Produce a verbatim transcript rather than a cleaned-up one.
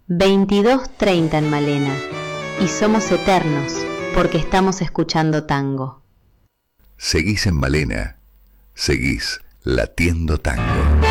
veintidós treinta en Malena, y somos eternos porque estamos escuchando tango. Seguís en Malena, seguís latiendo tango.